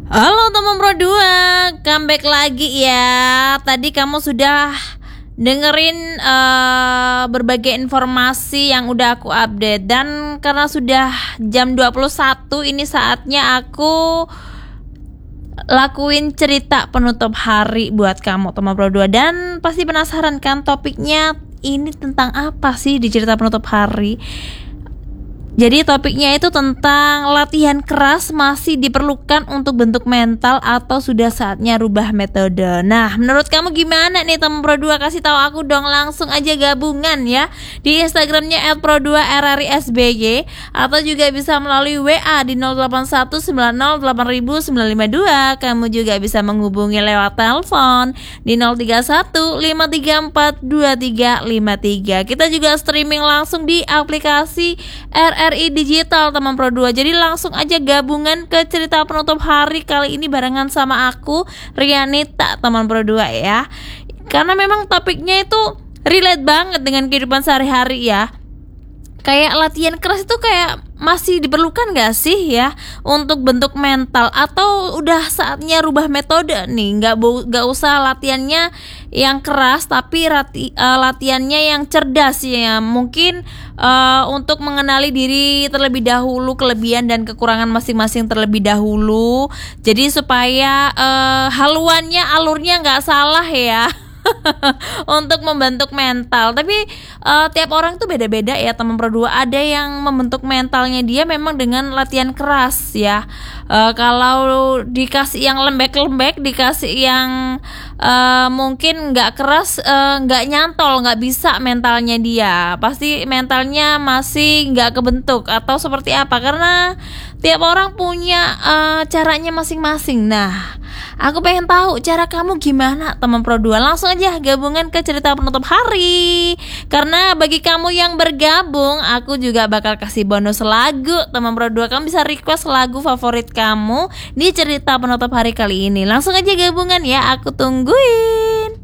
Halo teman Pro 2, comeback lagi ya. Tadi kamu sudah dengerin berbagai informasi yang udah aku update. Dan karena sudah jam 21, ini saatnya aku lakuin cerita penutup hari buat kamu teman Pro 2. Dan pasti penasaran kan topiknya ini tentang apa sih di cerita penutup hari. Jadi topiknya itu tentang latihan keras masih diperlukan untuk bentuk mental atau sudah saatnya rubah metode. Nah, menurut kamu gimana nih teman Pro 2? Kasih tahu aku dong, langsung aja gabungan ya di Instagramnya @pro2rrisbg atau juga bisa melalui WA di 0819080952. Kamu juga bisa menghubungi lewat telepon di 031534253. Kita juga streaming langsung di aplikasi RRI Digital teman Pro 2. Jadi langsung aja gabungan ke cerita penutup hari kali ini barengan sama aku Rianita teman Pro 2 ya. Karena memang topiknya itu relate banget dengan kehidupan sehari-hari ya. Kayak latihan keras itu kayak masih diperlukan gak sih ya untuk bentuk mental, atau udah saatnya rubah metode nih? Gak usah latihannya yang keras, tapi latihannya yang cerdas ya. Mungkin untuk mengenali diri terlebih dahulu, kelebihan dan kekurangan masing-masing terlebih dahulu. Jadi supaya haluannya, alurnya gak salah ya. Untuk membentuk mental. Tapi tiap orang tuh beda-beda ya teman Pro 2. Ada yang membentuk mentalnya dia memang dengan latihan keras ya. Kalau dikasih yang lembek-lembek, dikasih yang mungkin nggak keras, nggak nyantol, nggak bisa mentalnya dia. Pasti mentalnya masih nggak kebentuk atau seperti apa, karena tiap orang punya caranya masing-masing. Nah, aku pengen tahu cara kamu gimana teman Pro 2. Langsung aja gabungan ke cerita penutup hari. Karena bagi kamu yang bergabung, aku juga bakal kasih bonus lagu teman Pro 2. Kamu bisa request lagu favorit kamu di cerita penutup hari kali ini. Langsung aja gabungan ya, aku tungguin.